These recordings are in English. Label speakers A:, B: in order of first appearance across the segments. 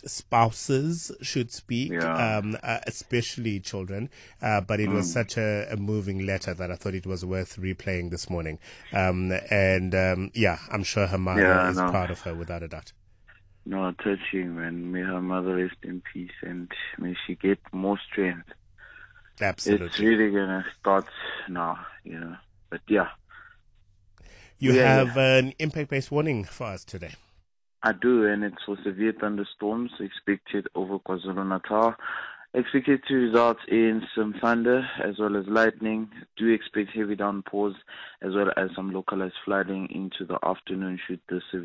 A: spouses should speak,
B: Yeah.
A: especially children. But it was such a moving letter that I thought it was worth replaying this morning. I'm sure her mother
B: Yeah,
A: is
B: no.
A: proud of her without a doubt.
B: No, touching, man. May her mother rest in peace and may she get more strength.
A: Absolutely.
B: It's really gonna start now, But yeah.
A: You have an impact-based warning for us today.
B: I do, and it's for severe thunderstorms expected over KwaZulu-Natal. Expected to result in some thunder as well as lightning. Do expect heavy downpours as well as some localized flooding into the afternoon should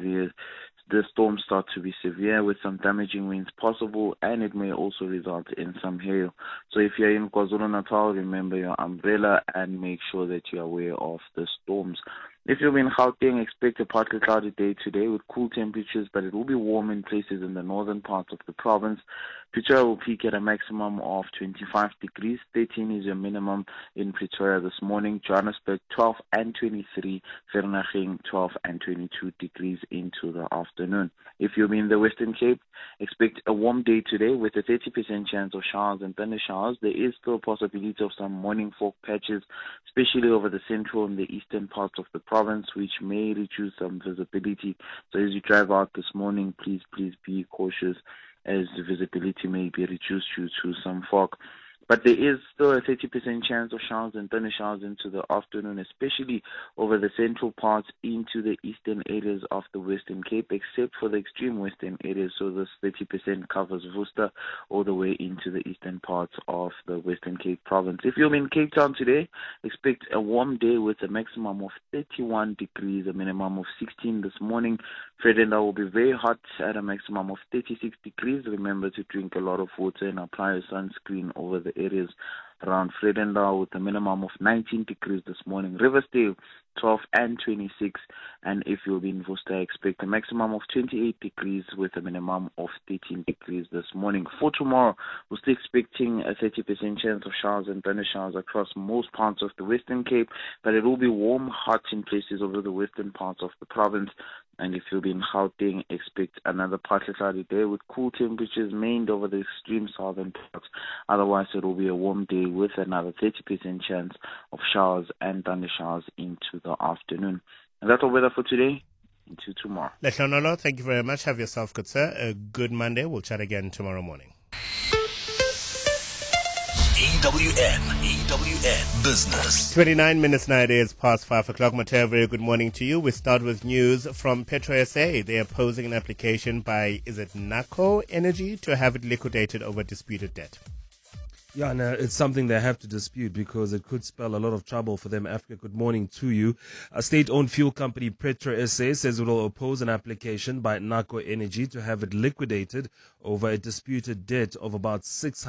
B: the storm start to be severe with some damaging winds possible, and it may also result in some hail. So if you're in KwaZulu-Natal, remember your umbrella and make sure that you're aware of the storms. If you're in Gauteng, expect a partly cloudy day today with cool temperatures, but it will be warm in places in the northern parts of the province. Pretoria will peak at a maximum of 25 degrees. 13 is your minimum in Pretoria this morning. Johannesburg 12 and 23. Vereeniging 12 and 22 degrees into the afternoon. If you're in the Western Cape, expect a warm day today with a 30% chance of showers and thunder showers. There is still a possibility of some morning fog patches, especially over the central and the eastern parts of the province, which may reduce some visibility. So as you drive out this morning, please be cautious as the visibility may be reduced due to some fog. But there is still a 30% chance of showers and thunder showers into the afternoon, especially over the central parts into the eastern areas of the Western Cape, except for the extreme western areas. So this 30% covers Worcester all the way into the eastern parts of the Western Cape province. If you're in Cape Town today, expect a warm day with a maximum of 31 degrees, a minimum of 16 this morning. Vredendal will be very hot at a maximum of 36 degrees. Remember to drink a lot of water and apply a sunscreen over the areas around Vredendal with a minimum of 19 degrees this morning. Riversdale 12 and 26, and if you'll be in Worcester, expect a maximum of 28 degrees with a minimum of 13 degrees this morning. For tomorrow, we're still expecting a 30% chance of showers and thunder showers across most parts of the Western Cape, but it will be warm, hot in places over the western parts of the province. And if you'll be in Gauteng, expect another partly cloudy day with cool temperatures maintained over the extreme southern parts. Otherwise, it will be a warm day with another 30% chance of showers and thunder showers into the afternoon. And that's all weather for today. Into tomorrow.
A: Lehlonolo, thank you very much. Have yourself good, sir. A good Monday. We'll chat again tomorrow morning.
C: EWN Business.
A: 29 minutes now, it is past 5 o'clock. Mateo, very good morning to you. We start with news from Petro SA. They are posing an application by, is it NACO Energy, to have it liquidated over disputed debt.
D: Yeah, no, it's something they have to dispute because it could spell a lot of trouble for them. Africa, good morning to you. A state-owned fuel company, Petro SA, says it will oppose an application by NACO Energy to have it liquidated over a disputed debt of about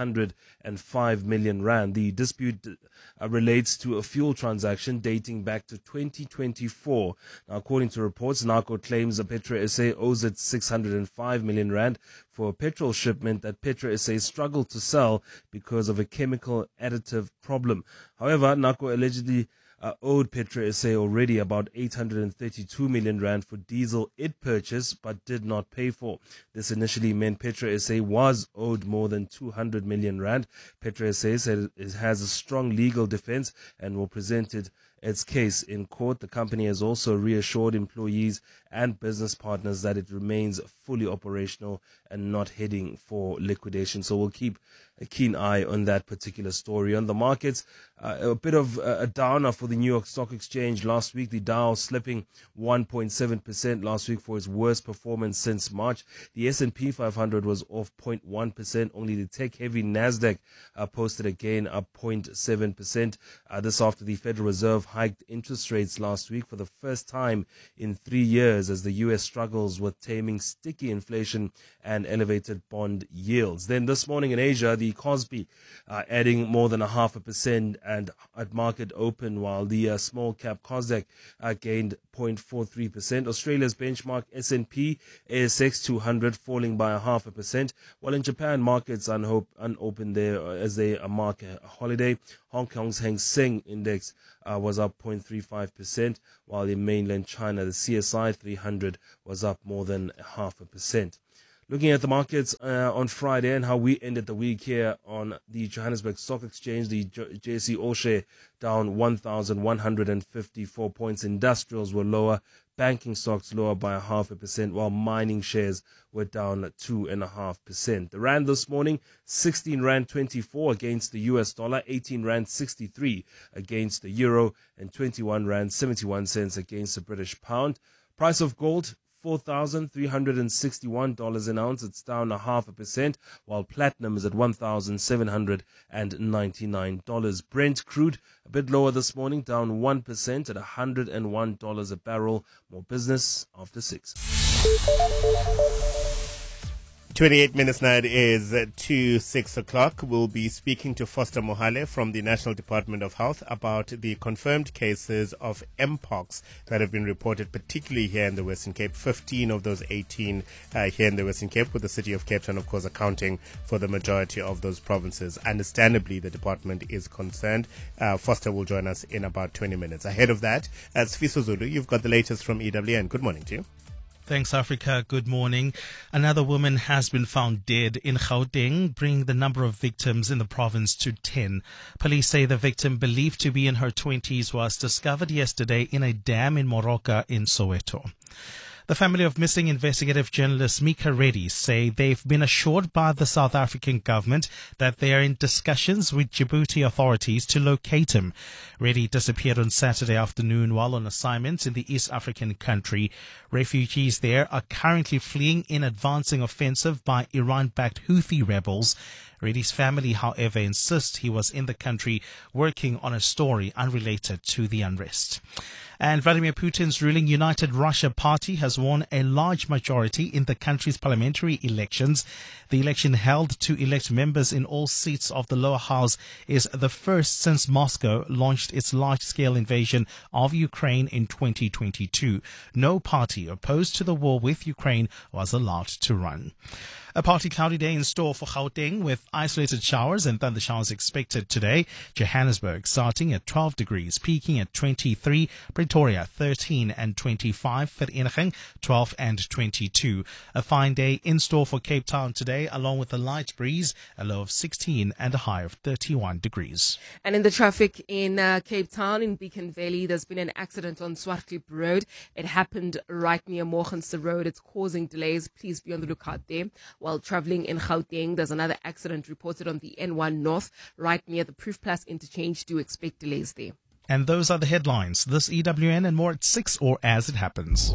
D: 605 million rand. The dispute relates to a fuel transaction dating back to 2024. Now, according to reports, NACO claims that Petro SA owes it 605 million rand for a petrol shipment that Petro SA struggled to sell because of a chemical additive problem. However, NACO allegedly owed Petro SA already about 832 million rand for diesel it purchased but did not pay for. This initially meant Petro SA was owed more than 200 million rand. Petro SA said it has a strong legal defense and will present its case in court. The company has also reassured employees and business partners that it remains fully operational and not heading for liquidation. So we'll keep a keen eye on that particular story. On the markets, a bit of a downer for the New York Stock Exchange last week. The Dow slipping 1.7% last week for its worst performance since March. The S&P 500 was off 0.1%. Only the tech-heavy Nasdaq posted a gain up 0.7%. This after the Federal Reserve hiked interest rates last week for the first time in 3 years as the U.S. struggles with taming sticky inflation and elevated bond yields. Then this morning in Asia, the Kospi adding more than 0.5% and at market open, while the small cap Kosdaq gained 0.43%. Australia's benchmark S&P ASX 200 falling by 0.5%, while in Japan markets unopened there as they mark a holiday. Hong Kong's Hang Seng Index was up 0.35%, while in mainland China the CSI 300 was up more than 0.5%. Looking at the markets on Friday and how we ended the week here on the Johannesburg Stock Exchange, the JSE All Share down 1,154 points. Industrials were lower. Banking stocks lower by 0.5%, while mining shares were down 2.5%. The rand this morning, 16 rand 24 against the US dollar, 18 rand 63 against the euro, and 21 rand 71 cents against the British pound. Price of gold, $4,361 an ounce. It's down 0.5%, while platinum is at $1,799. Brent crude a bit lower this morning, down 1% at $101 a barrel. More business after 6.
A: 28 minutes now, it is to 6 o'clock. We'll be speaking to Foster Mohale from the National Department of Health about the confirmed cases of Mpox that have been reported, particularly here in the Western Cape. 15 of those 18 here in the Western Cape, with the city of Cape Town, of course, accounting for the majority of those provinces. Understandably, the department is concerned. Foster will join us in about 20 minutes. Ahead of that, Sifiso Zulu, you've got the latest from EWN. Good morning to you.
C: Thanks, Africa. Good morning. Another woman has been found dead in Gauteng, bringing the number of victims in the province to 10. Police say the victim, believed to be in her 20s, was discovered yesterday in a dam in Moroka in Soweto. The family of missing investigative journalist Mika Reddy say they've been assured by the South African government that they are in discussions with Djibouti authorities to locate him. Reddy disappeared on Saturday afternoon while on assignment in the East African country. Refugees there are currently fleeing an advancing offensive by Iran-backed Houthi rebels. Reddy's family, however, insists he was in the country working on a story unrelated to the unrest. And Vladimir Putin's ruling United Russia Party has won a large majority in the country's parliamentary elections. The election held to elect members in all seats of the lower house is the first since Moscow launched its large-scale invasion of Ukraine in 2022. No party opposed to the war with Ukraine was allowed to run. A partly cloudy day in store for Gauteng, with isolated showers and thunder showers expected today. Johannesburg starting at 12 degrees, peaking at 23. Pretoria 13 and 25. Vereeniging 12 and 22. A fine day in store for Cape Town today, along with a light breeze, a low of 16 and a high of 31 degrees.
E: And in the traffic in Cape Town, in Beacon Valley, there's been an accident on Swartklip Road. It happened right near Morgense Road. It's causing delays. Please be on the lookout there. While traveling in Gauteng, there's another accident reported on the N1 North, right near the Proof Plus interchange. Do expect delays there.
C: And those are the headlines. This EWN and more at 6 or as it happens.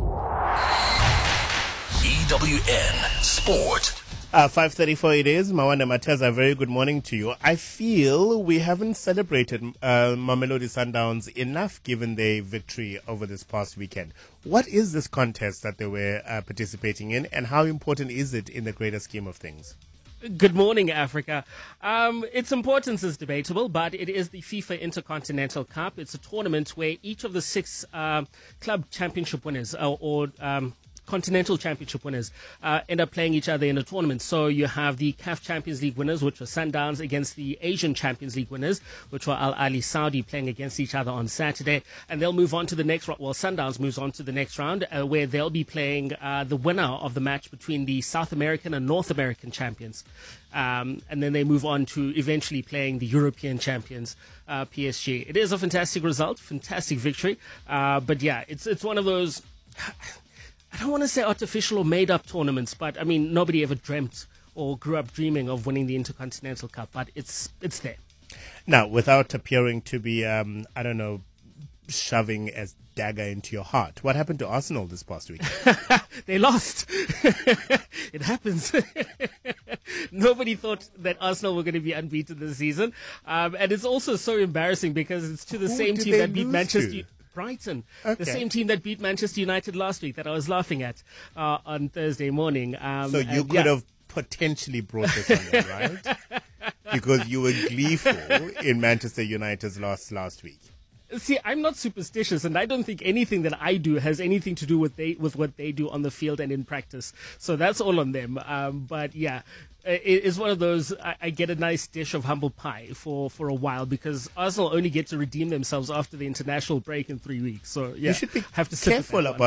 F: EWN Sport.
A: 5:34 it is. Mawanda Mateza, very good morning to you. I feel we haven't celebrated Mamelodi Sundowns enough given their victory over this past weekend. What is this contest that they were participating in, and how important is it in the greater scheme of things?
G: Good morning, Africa. Its importance is debatable, but it is the FIFA Intercontinental Cup. It's a tournament where each of the 6 club championship winners or continental championship winners end up playing each other in a tournament. So you have the CAF Champions League winners, which were Sundowns, against the Asian Champions League winners, which were Al Ahly Saudi, playing against each other on Saturday. And they'll move on to the next round. Well, Sundowns moves on to the next round, where they'll be playing the winner of the match between the South American and North American champions. And then they move on to eventually playing the European champions, PSG. It is a fantastic result, fantastic victory. But yeah, it's one of those, I don't want to say artificial or made-up tournaments, but I mean, nobody ever dreamt or grew up dreaming of winning the Intercontinental Cup, but it's there.
A: Now, without appearing to be, shoving a dagger into your heart, what happened to Arsenal this past week?
G: They lost. It happens. Nobody thought that Arsenal were going to be unbeaten this season. And it's also so embarrassing because it's to the same team that beat Manchester Brighton, the same team that beat Manchester United last week that I was laughing at on Thursday morning.
A: So you could have potentially brought this on them, right? Because you were gleeful in Manchester United's loss last week.
G: See, I'm not superstitious, and I don't think anything that I do has anything to do with what they do on the field and in practice. So that's all on them. But yeah, it's one of those, I get a nice dish of humble pie for a while, because Arsenal only get to redeem themselves after the international break in 3 weeks. So yeah,
A: you should be
G: have to
A: careful about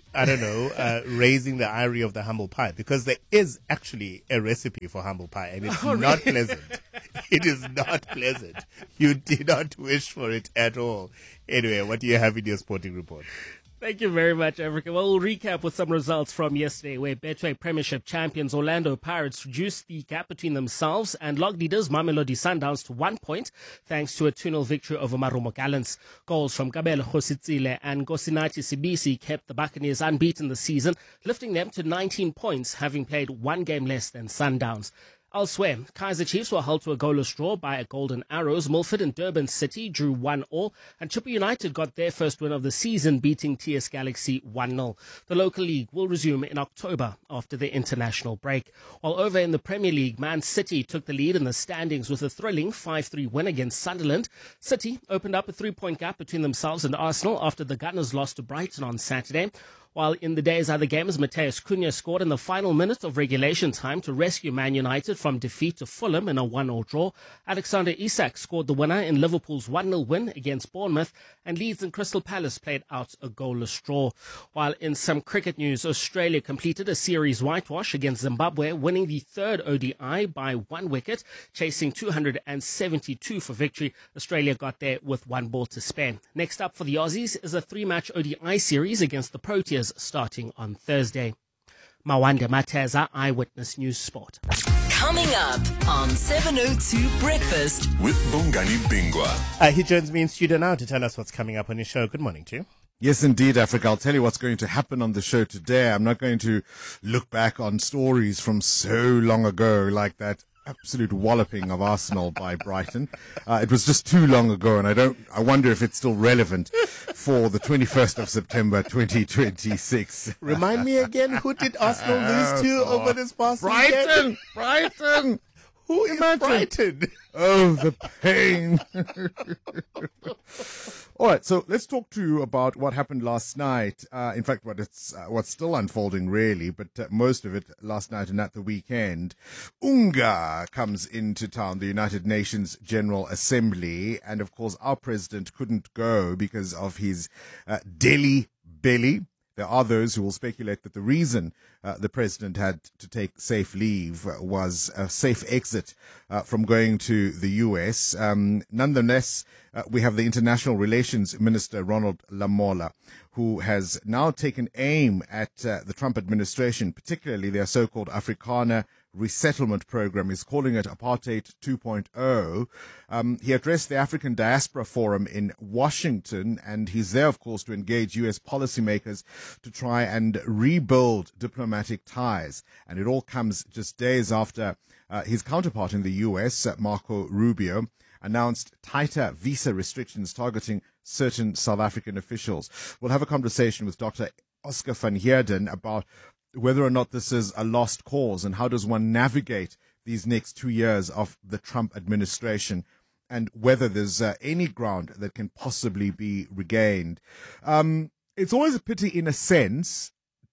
A: I don't know, raising the ire of the humble pie, because there is actually a recipe for humble pie, and it's not pleasant. It is not pleasant. You did not wish for it at all. Anyway, what do you have in your sporting report?
G: Thank you very much, Africa. Well, we'll recap with some results from yesterday, where Betway Premiership champions Orlando Pirates reduced the gap between themselves and log leaders Mamelodi Sundowns to 1 point, thanks to a 2-0 victory over Marumo Gallants. Goals from Kabelo Khositsile and Gosinachi Sibisi kept the Buccaneers unbeaten this season, lifting them to 19 points, having played 1 game less than Sundowns. Elsewhere, Kaizer Chiefs were held to a goalless draw by a Golden Arrows. Milford and Durban City drew 1-1, and Chippa United got their first win of the season, beating TS Galaxy 1-0. The local league will resume in October after the international break. While over in the Premier League, Man City took the lead in the standings with a thrilling 5-3 win against Sunderland. City opened up a 3-point gap between themselves and Arsenal after the Gunners lost to Brighton on Saturday. While in the day's other games, Mateus Cunha scored in the final minute of regulation time to rescue Man United from defeat to Fulham in a 1-0 draw. Alexander Isak scored the winner in Liverpool's 1-0 win against Bournemouth, and Leeds and Crystal Palace played out a goalless draw. While in some cricket news, Australia completed a series whitewash against Zimbabwe, winning the third ODI by 1 wicket, chasing 272 for victory. Australia got there with 1 ball to spare. Next up for the Aussies is a 3-match ODI series against the Proteas, starting on Thursday. Mawanda Mateza, Eyewitness News Sport.
F: Coming up on 702 Breakfast
H: with Bongani Bingwa.
A: He joins me in studio now to tell us what's coming up on his show. Good morning to you.
H: Yes, indeed, Africa. I'll tell you what's going to happen on the show today. I'm not going to look back on stories from so long ago like that absolute walloping of Arsenal by Brighton. It was just too long ago, and I wonder if it's still relevant for the 21st of September 2026.
A: Remind me again, who did Arsenal lose to over this past weekend?
H: Brighton!
A: Who is Brighton?
H: Oh, the pain. All right, so let's talk to you about what happened last night. In fact, what's still unfolding, really, but most of it last night and at the weekend. UNGA comes into town, the United Nations General Assembly, and of course, our president couldn't go because of his Delhi belly. There are those who will speculate that the reason the president had to take safe leave was a safe exit from going to the U.S. Nonetheless, we have the International Relations Minister, Ronald Lamola, who has now taken aim at the Trump administration, particularly their so-called Afrikaner resettlement program. He's calling it Apartheid 2.0. He addressed the African Diaspora Forum in Washington, and he's there, of course, to engage U.S. policymakers to try and rebuild diplomatic ties. And it all comes just days after his counterpart in the U.S., Marco Rubio, announced tighter visa restrictions targeting certain South African officials. We'll have a conversation with Dr. Oscar van Heerden about whether or not this is a lost cause and how does one navigate these next 2 years of the Trump administration and whether there's any ground that can possibly be regained. It's always a pity, in a sense,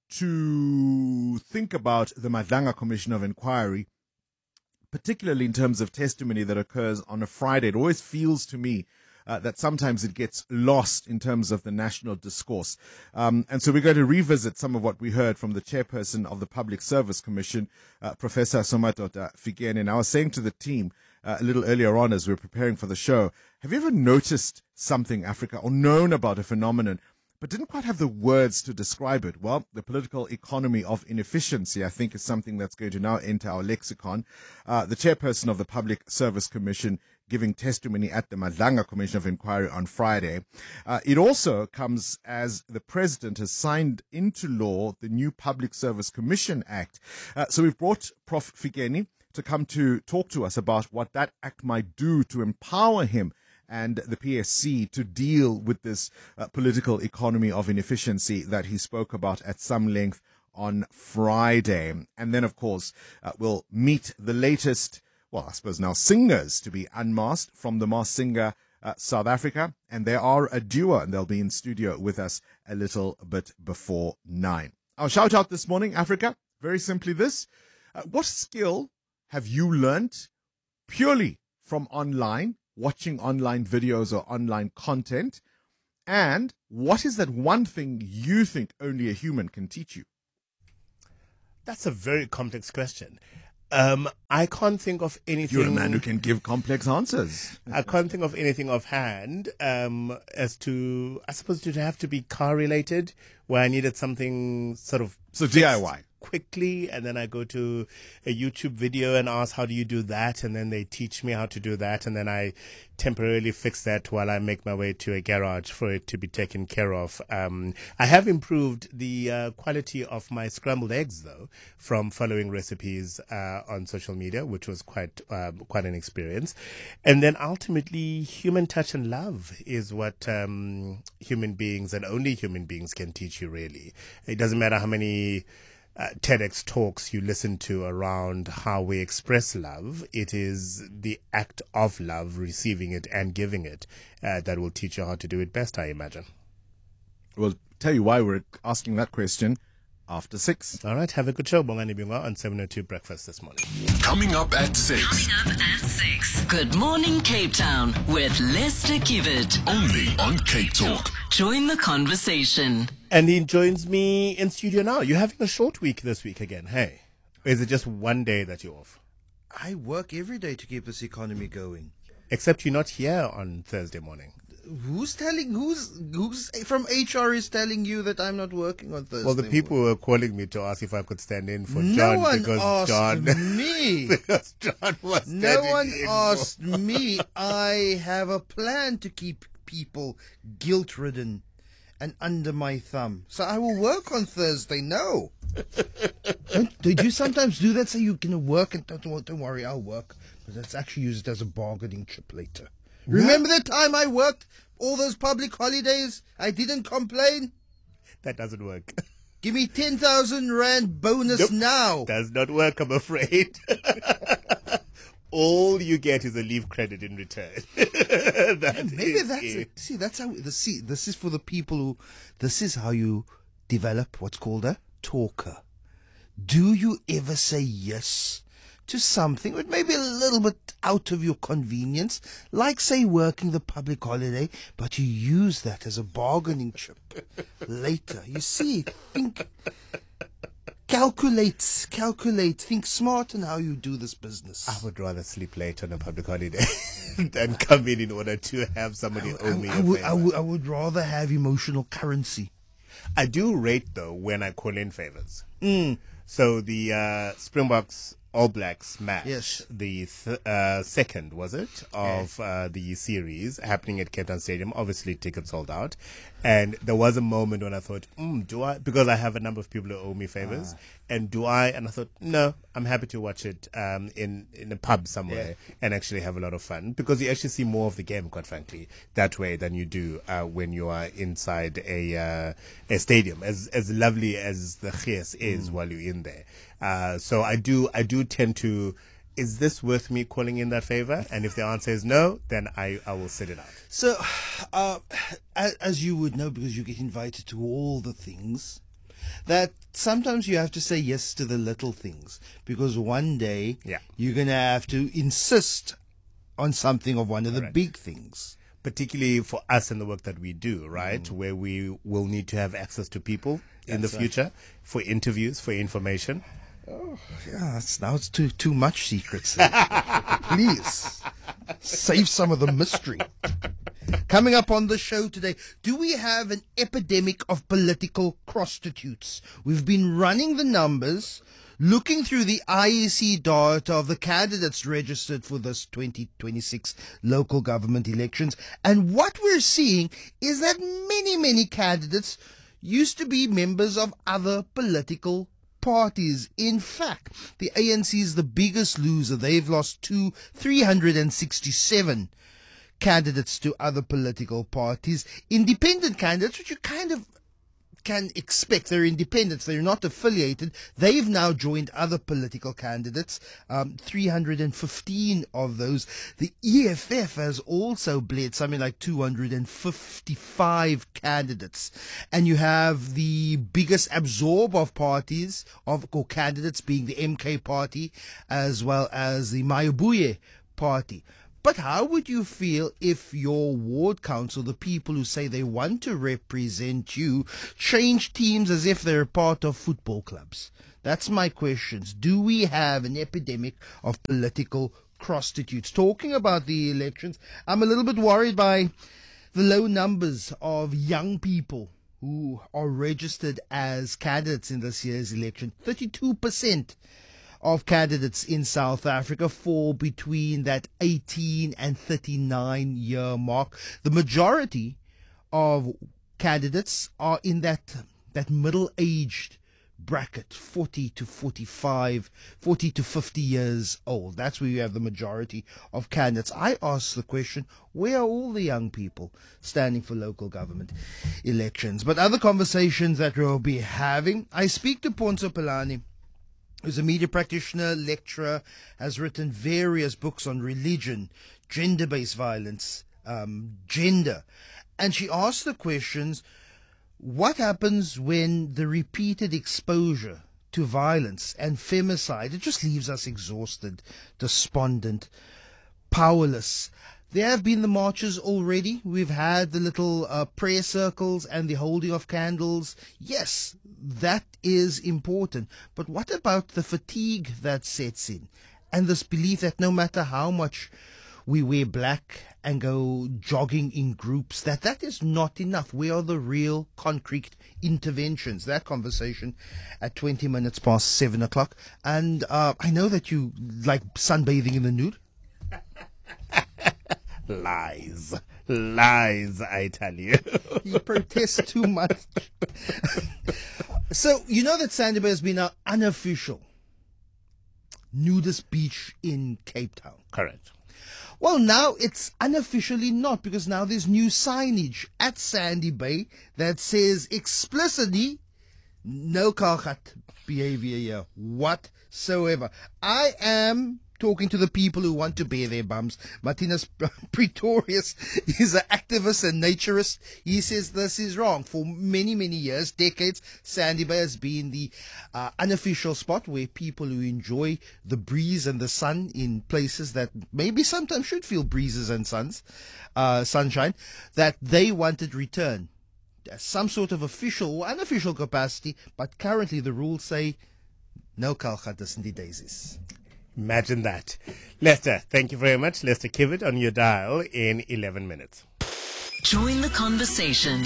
H: to think about the Madlanga Commission of Inquiry, particularly in terms of testimony that occurs on a Friday. It always feels to me that sometimes it gets lost in terms of the national discourse. And so we're going to revisit some of what we heard from the chairperson of the Public Service Commission, Professor Somadoda Fikeni. And I was saying to the team a little earlier on as we were preparing for the show, have you ever noticed something, Africa, or known about a phenomenon, but didn't quite have the words to describe it? Well, the political economy of inefficiency, I think, is something that's going to now enter our lexicon. The chairperson of the Public Service Commission giving testimony at the Madlanga Commission of Inquiry on Friday. It also comes as the president has signed into law the new Public Service Commission Act. So we've brought Prof. Fikeni to come to talk to us about what that act might do to empower him and the PSC to deal with this political economy of inefficiency that he spoke about at some length on Friday. And then, of course, we'll meet the latest, well, I suppose now singers to be unmasked from the Masked Singer South Africa. And they are a duo, and they'll be in studio with us a little bit before 9. Our shout out this morning, Africa, very simply this. What skill have you learnt purely from online, watching online videos or online content? And what is that one thing you think only a human can teach you?
A: That's a very complex question. I can't think of anything.
H: You're a man who can give complex answers.
A: I can't think of anything offhand as to, I suppose it would have to be car related, where I needed something sort of.
H: So DIY.
A: Quickly, and then I go to a YouTube video and ask, how do you do that? And then they teach me how to do that, and then I temporarily fix that while I make my way to a garage for it to be taken care of. I have improved the quality of my scrambled eggs, though, from following recipes on social media, which was quite an experience. And then ultimately, human touch and love is what human beings and only human beings can teach you, really. It doesn't matter how many TEDx talks you listen to around how we express love. It is the act of love, receiving it and giving it, that will teach you how to do it best, I imagine.
H: We'll tell you why we're asking that question after 6.
A: All right, have a good show, Bongani Bunga, on 702 Breakfast this morning.
F: Coming up at 6. Good morning, Cape Town, with Lester Kivet.
I: Only on Cape Talk.
F: Join the conversation.
A: And he joins me in studio now. You're having a short week this week again, hey? Or is it just one day that you're off?
J: I work every day to keep this economy going.
A: Except you're not here on Thursday morning.
J: Who's from HR is telling you that I'm not working on Thursday?
A: Well, the people were calling me to ask if I could stand in for
J: No
A: John
J: one
A: because
J: asked
A: John
J: me.
A: because John was
J: No
A: standing
J: one
A: in
J: asked me. I have a plan to keep people guilt-ridden and under my thumb. So I will work on Thursday. No. Did you sometimes do that? Say you're going to work and don't worry, I'll work. But that's actually used as a bargaining chip later. Remember the time I worked all those public holidays? I didn't complain.
A: That doesn't work.
J: Give me 10,000 Rand bonus
A: Nope.
J: now.
A: Does not work, I'm afraid. All you get is a leave credit in return.
J: Maybe that's it. See, that's how. This is for the people who. This is how you develop what's called a talker. Do you ever say yes to something that may be a little bit out of your convenience, like say working the public holiday, but you use that as a bargaining chip later? You see, calculate, think smart in how you do this business.
A: I would rather sleep late on a public holiday than come in order to have somebody owe me a favor.
J: I would rather have emotional currency.
A: I do rate, though, when I call in favors. So the Springboks All Blacks match,
J: Yes.
A: the second, was it, of the series happening at Cape Town Stadium. Obviously, tickets sold out. And there was a moment when I thought, do I? Because I have a number of people who owe me favors. And do I? And I thought, no, I'm happy to watch it in a pub somewhere and actually have a lot of fun. Because you actually see more of the game, quite frankly, that way than you do when you are inside a stadium. As lovely as the Gees is while you're in there. So I do tend to, is this worth me calling in that favor? And if the answer is no, then I will sit it out.
J: So, as you would know, because you get invited to all the things, that sometimes you have to say yes to the little things, because one day you're going to have to insist on something of one of the big things.
A: Particularly for us and the work that we do, right? Where we will need to have access to people in the future for interviews, for information.
J: Oh, yeah, now it's too much secrecy. Please, save some of the mystery. Coming up on the show today, do we have an epidemic of political prostitutes? We've been running the numbers, looking through the IEC data of the candidates registered for this 2026 local government elections, and what we're seeing is that many candidates used to be members of other political parties. In fact, the ANC is the biggest loser. They've lost 367 candidates to other political parties. Independent candidates, which you kind of can expect, they're independents, they're not affiliated. They've now joined other political candidates, 315 of those. The EFF has also bled something like 255 candidates. And you have the biggest absorb of parties, or candidates, being the MK party, as well as the Mayabuye party. But how would you feel if your ward council, the people who say they want to represent you, change teams as if they're part of football clubs? That's my questions. Do we have an epidemic of political prostitutes? Talking about the elections, I'm a little bit worried by the low numbers of young people who are registered as candidates in this year's election. 32% of candidates in South Africa fall between that 18 and 39 year mark. The majority of candidates are in that middle-aged bracket, 40 to 45, 40 to 50 years old. That's where you have the majority of candidates. I ask the question, where are all the young people standing for local government elections? But other conversations that we'll be having, I speak to Ponzo Pelani, who's a media practitioner, lecturer, has written various books on religion, gender-based violence, gender. And she asked the questions, what happens when the repeated exposure to violence and femicide, it just leaves us exhausted, despondent, powerless? There have been the marches already. We've had the little prayer circles and the holding of candles. Yes, that is important. But what about the fatigue that sets in? And this belief that no matter how much we wear black and go jogging in groups, that is not enough. Where are the real concrete interventions? That conversation at 20 minutes past 7 o'clock. And I know that you like sunbathing in the nude.
A: Lies, I tell you.
J: He protests too much. So, you know that Sandy Bay has been an unofficial nudist beach in Cape Town.
A: Correct.
J: Well, now it's unofficially not, because now there's new signage at Sandy Bay that says explicitly no Kalgat behavior here whatsoever. I am talking to the people who want to bare their bums. Martinus Pretorius is an activist and naturist. He says this is wrong. For many, many years, decades, Sandy Bay has been the unofficial spot where people who enjoy the breeze and the sun in places that maybe sometimes should feel breezes and sunshine, that they wanted return. Some sort of official or unofficial capacity, but currently the rules say no Kalgat in the daisies.
A: Imagine that. Lester, thank you very much. Lester Kivitt on your dial in 11 minutes.
F: Join the conversation.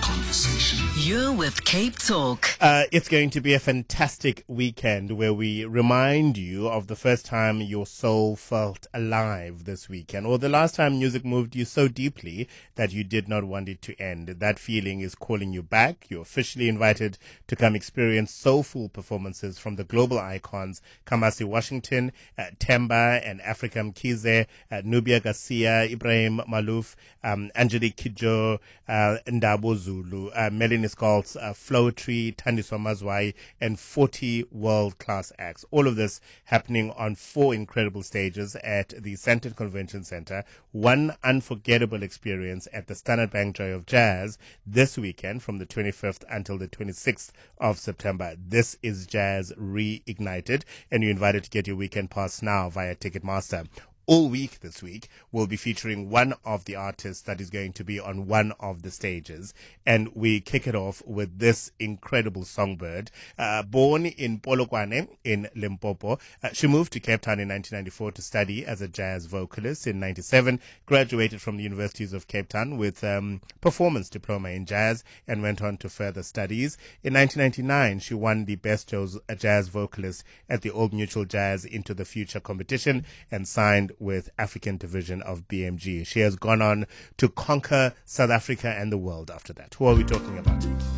F: You're with Cape Talk.
A: It's going to be a fantastic weekend where we remind you of the first time your soul felt alive this weekend, or the last time music moved you so deeply that you did not want it to end. That feeling is calling you back. You're officially invited to come experience soulful performances from the global icons Kamasi Washington, Temba and Africa Mkhize, Nubia Garcia, Ibrahim Malouf, Angelique Kidjo, Ndabo Zulu, Melanie Skaltz, Flow Tree, Thandiswa Mazwai, and 40 world-class acts. All of this happening on 4 incredible stages at the Sandton Convention Center. One unforgettable experience at the Standard Bank Joy of Jazz this weekend from the 25th until the 26th of September. This is Jazz Reignited, and you're invited to get your weekend pass now via Ticketmaster. All week this week, we'll be featuring one of the artists that is going to be on one of the stages. And we kick it off with this incredible songbird. Born in Polokwane in Limpopo, she moved to Cape Town in 1994 to study as a jazz vocalist. In 1997, graduated from the Universities of Cape Town with performance diploma in jazz and went on to further studies. In 1999, she won the Best Jazz Vocalist at the Old Mutual Jazz Into the Future competition and signed with African division of BMG. She has gone on to conquer South Africa and the world after that. Who are we talking about?